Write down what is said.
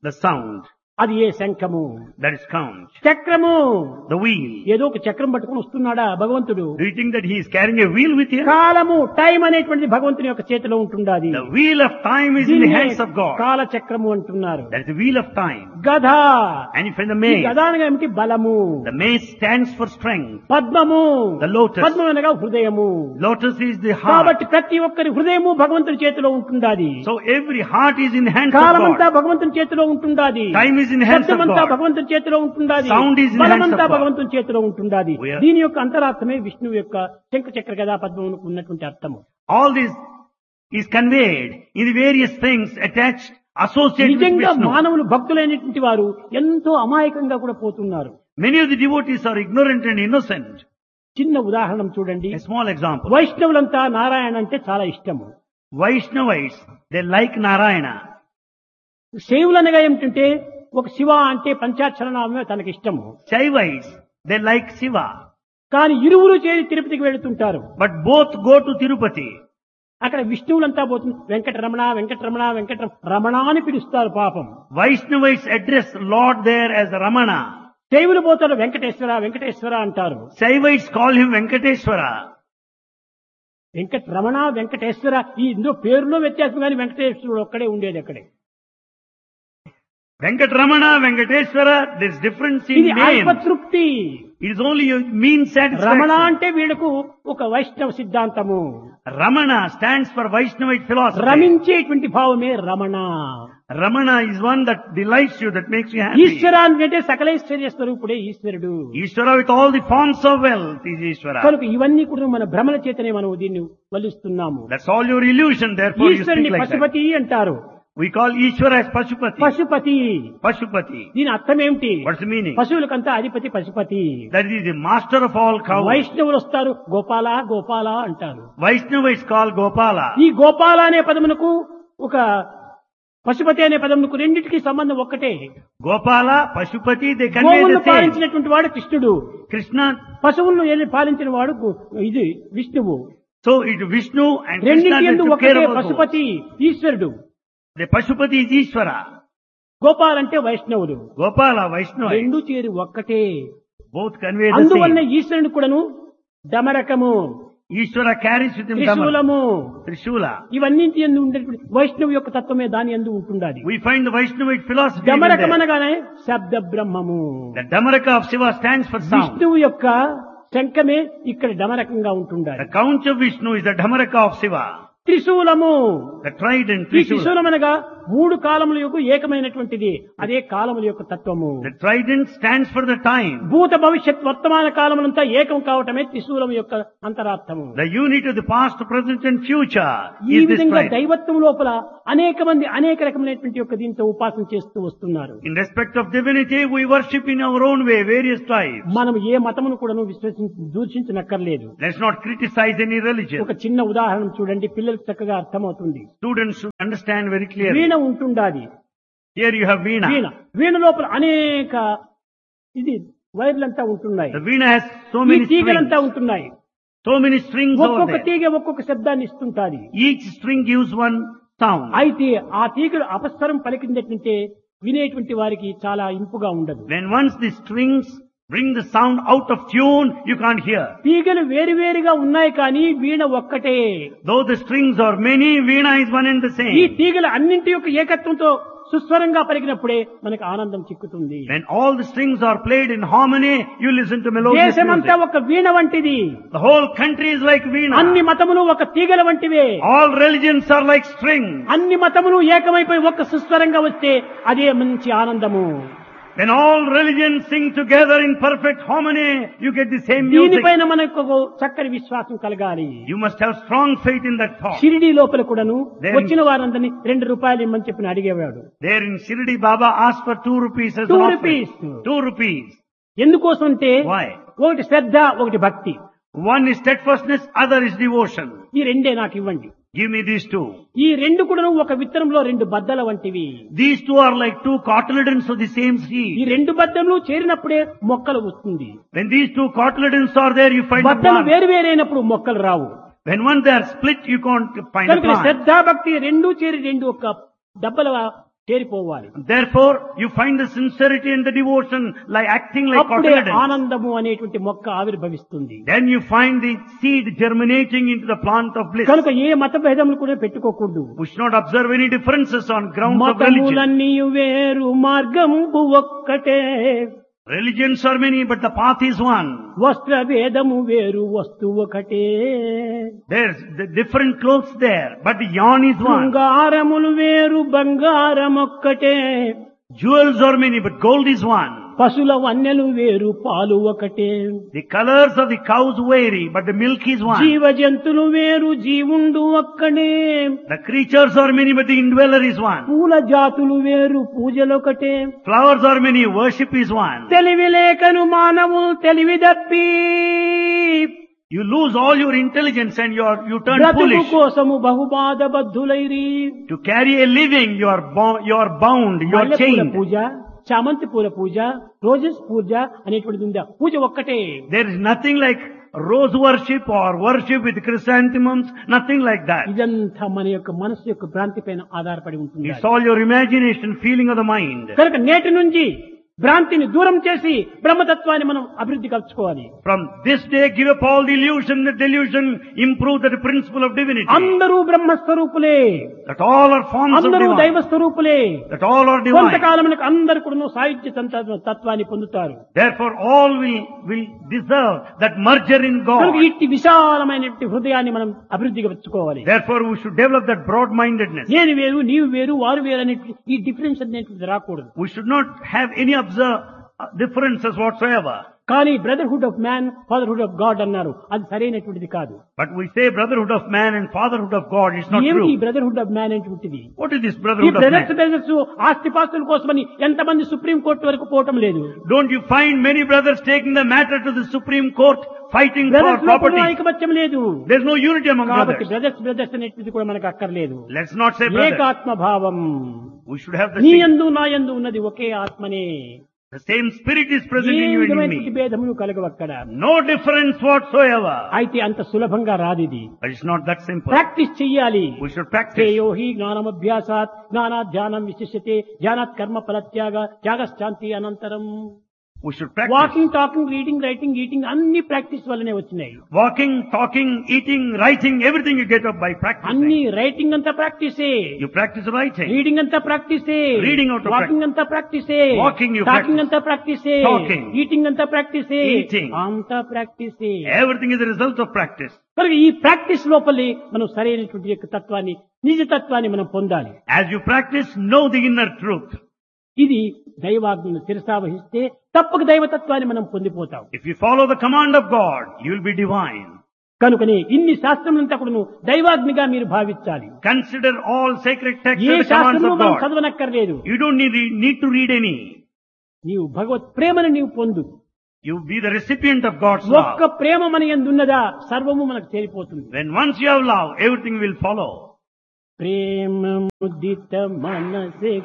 the sound. అది ఏ శంఖము. That is conch. చక్రము. The wheel. ఏదో ఒక చక్రం పట్టుకుని వస్తున్నాడా భగవంతుడు? Do you think that he is carrying a wheel with him? కాలము, టైం అనేటువంటిది భగవంతుని యొక్క చేతిలో ఉంటుండాది. The wheel of time is in the hands of God. కాల చక్రము అంటున్నారు. That is the wheel of time. గధ. And if in the ఈ mace, గధ అనగా ఏమిటి? బలము. the mace stands for strength. పద్మము. The lotus. పద్మం అనగా హృదయము. Lotus is the heart. కాబట్టి ప్రతి ఒక్కరి హృదయము భగవంతుని చేతిలో ఉంటుండాది. So every heart is in the hands of కాలమంతా God. భగవంతుని చేతిలో ఉంటుండాది. Time is in the hands of శబ్దమంతా God. భగవంతుని చేతిలో ఉంటుండాది. Sound is in the hands of బలమంతా God. భగవంతుని చేతిలో ఉంటుండాది. We are- దీని యొక్క అంతరార్థమే విష్ణువు యొక్క శంఖ చక్ర గదా పద్మమునకు ఉన్నటువంటి అర్థము. All this is conveyed in the various things attached, associated with నిజంగా Vishnu. మానవులు భక్తులైనటువంటి వారు ఎంతో అమాయకంగా కూడా పోతున్నారు. Many of the devotees are ignorant and innocent. చిన్న ఉదాహరణ చూడండి. A small example. వైష్ణవులంతా నారాయణ అంటే చాలా ఇష్టము. Vaishnavites, they like Narayana. శైవులనగా ఏమిటంటే ఒక శివ అంటే పంచాక్షరనామే తనకి ఇష్టము. Shaivites, they like Shiva. కానీ ఇరువురు చేరి తిరుపతికి వెళుతుంటారు. But both go to Tirupati. అక్కడ విష్ణువులంతా పోతుంది. వెంకటరమణ వెంకటరమణ వెంకటరమణ అని పిలుస్తారు పాపం. Vaishnavites address Lord there as Ramana. శైవులు పోతారు వెంకటేశ్వర వెంకటేశ్వర అంటారు. Shaivites call him Venkateshwara. Venkataramana Venkateswara ఈ ఇందులో పేరులో వ్యత్యాసం కానీ వెంకటేశ్వరుడు ఒక్కడే ఉండేది అక్కడే. Venkatramana, Venkateshwara, there is difference ఇది in name. అల్పతృప్తి. It is only a mean Ramana satisfaction. అంటే వీళ్ళకు ఒక వైష్ణవ సిద్ధాంతము. Ramana stands for Vaishnavite philosophy. రమించేటువంటి భావమే Ramana. Ramana is one that delights you, that makes you happy. ఈశ్వర అంటే సకలైశ్వర్య స్వరూపుడే ఈశ్వరుడు. Ishvara with all the forms of wealth is Ishvara. కనుక ఇవన్నీ కూడా మన భ్రమల చేతనే మనం దీన్ని వల్లిస్తున్నాము. That's all your illusion, therefore you ఈశ్వరుని speak like that. పశుపతి అంటారు. We call Ishvara as Pashupati. Pashupati. Pashupati. దీని అర్థం ఏమిటి? What's the meaning? పశువులకంతా అధిపతి Pashupati. That is the master of all cows. వైష్ణవులు వస్తారు గోపాల గోపాల అంటారు. Vaishnava is called Gopala. ఈ గోపాల అనే పదమునకు ఒక పశుపతి అనే పదమునకు రెండింటికి సంబంధం ఒక్కటే. Gopala, Pashupati, they convey గోవులను the same. పాలించినటువంటి వాడు కృష్ణుడు. Krishna, పశువులను పాలించిన వాడు ఇది విష్ణువు. so it Vishnu and Krishna రెండింటి they ఎందు took care ఒకటే of those. పశుపతి ఈశ్వరుడు. The Pashupati is Ishvara. Gopal అంటే వైష్ణవుడు. Gopala, Vaishnava. రెండు చేరి ఒక్కటే. Both convey the అందువల్ల same. ఈశ్వరుని కూడాను డమరకము, Ishvara carries with him Dhamma. త్రిశూలము Trishula. ఇవన్నింటి ఎందు ఉండేటువంటి వైష్ణవు యొక్క తత్వమే దాని ఎందు ఉంటుండాలి. We find the Vaishnavite philosophy even డమరకం there. అనగానే శబ్ద బ్రహ్మము. The Dhamaraka of Shiva stands for sound. విష్ణువు యొక్క శంఖమే ఇక్కడ డమరకంగా ఉంటుండాలి. The conch of Vishnu is the Dhamaraka of Shiva. త్రిశూలము. The trident, ఈ Trishula. త్రిశూలం అనగా మూడు కాలముల యొక్క ఏకమైనటువంటిది. అదే కాలముల యొక్క తత్వము. The trident stands for the time. భూత భవిష్యత్ వర్తమాన కాలములంతా ఏకం కావటమే త్రిశూలం యొక్క అంతరార్థము. The unity of the past, present and future ఈ is this విధంగా trident. దైవత్వం లోపల అనేక మంది అనేక రకమైనటువంటి యొక్క దీంతో ఉపాసన చేస్తూ వస్తున్నారు. In respect of divinity, we worship in our own way, various tribes. మనం ఏ మతమును కూడా దూషించనక్కర్లేదు. Let's not criticize any religion. ఒక చిన్న ఉదాహరణ చూడండి, పిల్లలకు చక్కగా అర్థమవుతుంది. Students should understand very clearly. Veena ఉంటుండాది. Here you have Veena. వీణ లోపల అనేక ఇది వైర్లంతా ఉంటున్నాయి. The Veena has so ఈ many తీగలంతా strings. ఉంటున్నాయి. So many strings over ఒక్కొక్క there. తీగ ఒక్కొక్క శబ్దాన్ని ఇస్తుంటాది. Each string gives one sound. అయితే ఆ తీగలు అపస్వరం పలికిందంటే వినేటువంటి వారికి చాలా ఇంపుగా ఉండదు. When once the strings bring the sound out of tune, you can't hear. తీగలు వేరువేరుగా ఉన్నాయి కానీ వీణ ఒక్కటే. Though the strings are many, Veena is one and the ఈ same. తీగల అన్నింటి యొక్క ఏకత్వంతో సుస్వరంగా పలికినప్పుడే మనకు ఆనందం చిక్కుతుంది. When all the strings are played in harmony, you listen to melodious దేశమంతా music. ఒక వీణ వంటిది. The whole country is like Veena. అన్ని మతములు ఒక తీగల వంటివే. All religions are like strings. అన్ని మతములు ఏకమైపోయి ఒక్క సుస్వరంగా వస్తే అదే మంచి ఆనందము. When all religions sing together in perfect harmony, you get the same music. దీనిపైన మనకు ఒక చక్కని విశ్వాసం కలగాలి. You must have strong faith in that thought. Shirdi లోపల కూడాను Then- వచ్చిన వారందరినీ 2 రూపాయలు ఇమ్మని చెప్పి అడిగేవాడు. There in Shirdi, Baba asked for 2 rupees as 2 an rupees. offering. 2 rupees. ఎందుకోసం అంటే Why? ఒకటి శ్రద్ధ, ఒకటి భక్తి. One is steadfastness, other is devotion. ఈ రెండే నాకు ఇవ్వండి. Give me these 2. ఈ రెండు కూడా ఒక విత్తనంలో 2 బద్దల వంటివి. These 2 are like 2 cotyledons of the same ఈ seed. 2 బద్దలు చేరినప్పుడే మొక్కలు వస్తుంది. When these 2 cotyledons are there, you find a బద్దలు plant. వేరు వేరైనప్పుడు మొక్కలు రావు. When once they are split, you can't find a కనుక plant. శ్రద్ధ భక్తి రెండూ చేరి 2 ఒక డబ్బల చేరిపోవాలి. Therefore, you find the sincerity and the devotion like acting like అప్పుడే confidence. ఆనందము అనేటువంటి మొక్క ఆవిర్భవిస్తుంది. Then you find the seed germinating into the plant of bliss. కనుక ఏ మత భేదములు కూడా పెట్టుకోకూడదు. We should not observe any differences on grounds of religion. మతములన్నీ వేరు మార్గము ఒక్కటే. Religions are many, but the path is one. వస్త్ర భేదము వేరు వస్తువు ఒకటే. There's the different clothes there, but the yarn is one. బంగారములు వేరు బంగారం ఒక్కటే. Jewels are many, but gold is one. పశుల వన్నెలు వేరు పాలు ఒకటే. The colors of the cows vary, but the milk is one. జీవ జంతువులు వేరు జీవుండు ఒక్కడే. The creatures are many, but the indweller is one. పూల జాతులు వేరు పూజలొకటే. Flowers are many, worship is one. తెలివి లేకను మానవులు తెలివి దప్పి. You lose all your intelligence and you turn బ్రతుకు foolish. కోసము బహుబాధ బద్ధులైరి. To carry a living, you are bound, you are మల్లెపూల chained. పూజ, చామంతి పూల పూజ, రోజెస్ పూజ అనేటువంటిది ఉందా? పూజ ఒక్కటే. There is nothing like rose worship or worship with chrysanthemums, nothing like that. ఇదంతా మన యొక్క మనసు యొక్క భ్రాంతి పైన ఆధారపడి ఉంటుంది. It's all your imagination, feeling of the mind. కనుక నేటి నుంచి భ్రాంతిని దూరం చేసి బ్రహ్మతత్వాన్ని మనం అభివృద్ధి కలుసుకోవాలి. From this day, give up all the illusion, the delusion, improve the principle of divinity. అందరూ బ్రహ్మస్వరూపులే. That all are forms of అందరూ divine. దైవ స్వరూపులే. That all are divine. కొంతకాలమునకు అందరూ కూడా సాయుధ్య తత్వాన్ని పొందుతారు. Therefore, all will deserve that merger in కనుక God. ఇట్టి విశాలమైనటువంటి హృదయాన్ని మనం అభివృద్ధిగా వచ్చుకోవాలి. Therefore, we should develop that broad-mindedness. నేను వేరు నీవు వేరు వారు వేరు అనేటువంటి ఈ డిఫరెన్స్ అనేటువంటిది రాకూడదు. We should not have any differences whatsoever. కానీ brotherhood of man fatherhood of God అన్నారు. అది సరైనటువంటిది కాదు. But we say brotherhood of man and fatherhood of God. It's not ఏమిటి true. బ్రదర్హుడ్ ఆఫ్ మ్యాన్ అనేటువంటిది? What is this ఈ brotherhood of brothers man? Brothers ఆస్తిపాస్తుల కోసమని ఎంతమంది supreme court వరకు పోవటం లేదు. Don't you find many brothers taking the matter to the Supreme Court, fighting for brothers లో కూడా property? ఐకమత్యం లేదు. There's no unity among కాబట్టి brothers. బ్రదర్స్ అనేటువంటిది కూడా మనకు అక్కర్లేదు. Let's not say brothers. ఏకాత్మ భావం. We should have the నీ same. యందు నా యందు ఉన్నది ఒకే ఆత్మనే. The same spirit is present A in you and in విధమైనటువంటి me. భేదములు కలగవక్కడ. No difference whatsoever. అయితే అంత సులభంగా రాదు ఇది. But it's not that simple. Practice చెయ్యాలి. We should practice. శ్రేయో హి జ్ఞానమభ్యాసాత్ జ్ఞానాత్ ధ్యానం విశిష్యతే ధ్యానాత్ కర్మ ఫలత్యాగ త్యాగశ్చాంతి అనంతరం. We should practice. Walking talking reading writing eating అన్ని ప్రాక్టీస్ వల్లనే వచ్చినాయి. Walking, talking, eating, writing, everything you get up by practicing. అన్ని రైటింగ్ అంతా ప్రాక్టీసే. You practice writing. రీడింగ్ అంతా ప్రాక్టీసే. Reading out of వాకింగ్ అంతా ప్రాక్టీసే. Walking you talking practice. అంతా ప్రాక్టీసే. Talking. Eating అంతా ప్రాక్టీసే. Eating. అంతా ప్రాక్టీసే. Everything is a result of practice. కనుక ఈ practice లోపలి మనం సరైనటువంటి యొక్క తత్వాన్ని నిజతత్వాన్ని మనం పొందాలి. As you practice, know the inner truth. ఇది దైవాజ్ఞను శిరసావహిస్తే తప్పక దైవతత్వాన్ని మనం పొందిపోతాం. If you follow the command of God, you will be divine. కనుకనే ఇన్ని శాస్త్రములంతా కూడా దైవాజ్ఞగా మీరు భావించాలి. Consider all sacred texts A as the commands శాస్త్రము of మనం God. చదవనక్కర్లేదు. You don't need to read any. నీవు భగవత్ ప్రేమను నీవు పొందు. You be the recipient of God's ఒక్క love. ప్రేమ మన యందున్నదా సర్వము మనకు చేరిపోతుంది. When once you have love, everything will follow. ప్రేమ ముదిత మనసే